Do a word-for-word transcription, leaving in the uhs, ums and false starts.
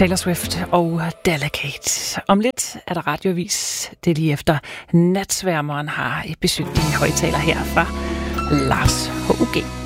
Taylor Swift og Delicate. Om lidt er der radioavis. Det er lige efter Natsværmeren har et besøg i højtaler her fra Lars H U G.